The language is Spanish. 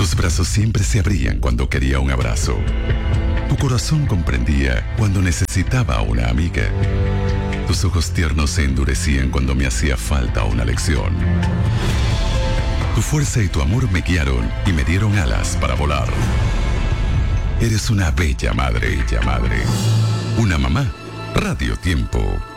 Tus brazos siempre se abrían cuando quería un abrazo. Tu corazón comprendía cuando necesitaba una amiga. Tus ojos tiernos se endurecían cuando me hacía falta una lección. Tu fuerza y tu amor me guiaron y me dieron alas para volar. Eres una bella madre, Una mamá. Radio Tiempo.